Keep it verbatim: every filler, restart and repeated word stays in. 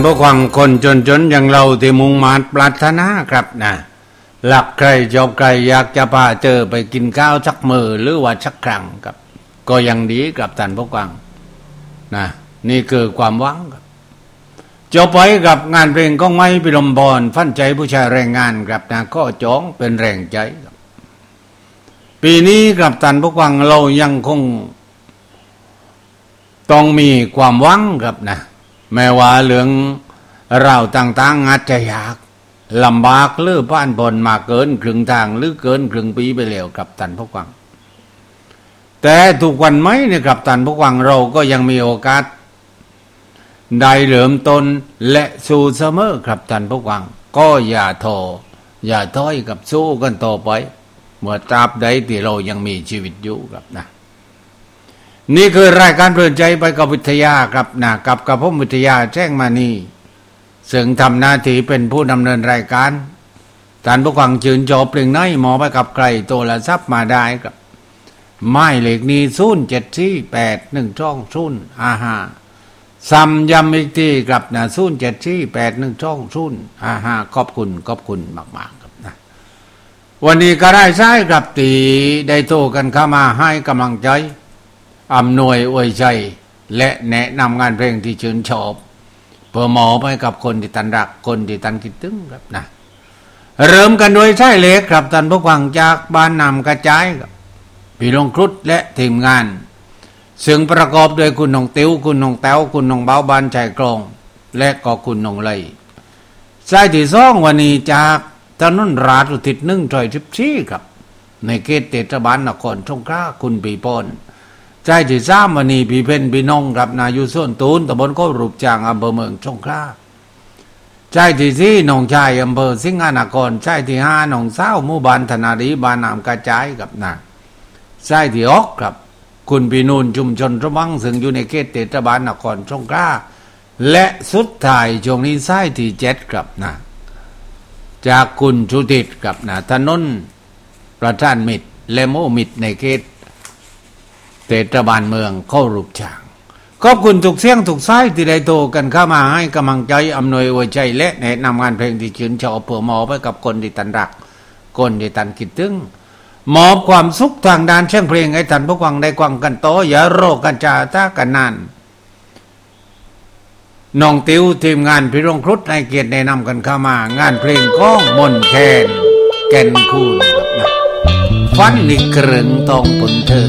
พวกวังคนจนๆอย่างเราที่มุ่งมาปรารถนาครับนะหลักใครจบใครอยากจะพาเจอไปกินข้าวสักมือหรือว่าสักครั้งครับก็ยังดีกับท่านพวกวังนะนี่คือความหวังครับจบไปกับงานเพลงก้องไม้พิรมพรฟันใจผู้ชายแรงงานครับนะก็จ้องเป็นแรงใจครับปีนี้กับท่านพวกวังเรายังคงต้องมีความหวังครับนะแม้ว่าเรื่องเราต่างๆอาจจะยากลำบากหรือผ่านพ้นมาเกินครึ่งทางหรือเกินครึ่งปีไปแล้วกับท่านพวกวังแต่ทุกวันไหมเนี่ยกับท่านพวกวังเราก็ยังมีโอกาสได้เริ่มต้นและสู้เสมอครับท่านพวกวังก็อย่าท้ออย่าถอยกับสู้กันต่อไปเมื่อตราบใดที่เรายังมีชีวิตอยู่ครับนะนี่คือรายการเพลินใจไปกับวิทยาครับนะกับกับผมวิทยาแจ้งมานี่ซึ่งทำหน้าที่เป็นผู้ดำเนินรายการท่านผู้ฟังชื่นชอบเพลงไหนหมอไปกับใครโทรศัพท์มาได้ครับหมายเลขนี้ศูนย์เจ็ดสี่แปดหนึ่งช่องศูนย์อาหาซ้ำย้ำอีกทีครับนะศูนย์เจ็ดสี่แปดหนึ่งช่องศูนย์อาหาขอบคุณขอบคุณมากๆครับนะวันนี้ก็ได้ใช้ครับตีได้โทรกันเข้ามาให้กำลังใจอำนวยอวยใจและแนะนำงานเพลงที่ชื่นชอบเพื่อหมอไปกับคนที่ตันรักคนที่ตันคิดถึงครับนะเริ่มกันโดยใช้เล็กครับท่านผู้ฟังจากบ้านนำกระจายครับพี่ลงครุฑและทีมงานซึ่งประกอบโดยคุณนงติ๋วคุณนงแต้วคุณนงเบาบานใจกรองและก็คุณนงไลสายที่สองวันนี้จากถนนราชอุทิศหนึ่งซอยสิบสี่ครับในเขตเทศบาลนครสงขลาคุณปีพรใจที่สามวันนี้พี่เพ็ญพี่น้องกับนายุส่วนตูนตำบลโครูปจางอำเภอเมืองสงขลาใจที่สี่น้องชายอำเภอสิงหนครใจที่ห้าน้องสาวหมู่บ้านธนารีบ้านนามกระจายกับนาใจที่หกครับคุณพี่นูนชุมชนระวังซึ่งอยู่ในเขตเทศบาลนครสงขลาและสุดท้ายช่วงนี้ใจที่เจ็ดครับนะจากคุณชุติตกับนะถนนประธานมิตรและโมมิตรในเขตเทศบาลเมืองเข้ารูปฉางขอบคุณทุกเสียงทุกสายที่ได้โทรกันเข้ามาให้กำลังใจอำนวยอวยใจและแนะนำงานเพลงที่ชื่นชอบเพื่อมอบไปกับคนที่ตันรักคนที่ตันคิดถึงมอบความสุขทางด้านเสียงเพลงให้ท่านผู้ฟังได้ฟังกันต่ออย่าโรกันจาตากันนานน้องติ๋วทีมงานพี่รงครุฑให้เกียรติแนะนำกันเข้ามางานเพลงก้องมนแคนแก่นคูนฟันนิกรึงตองปนเธอ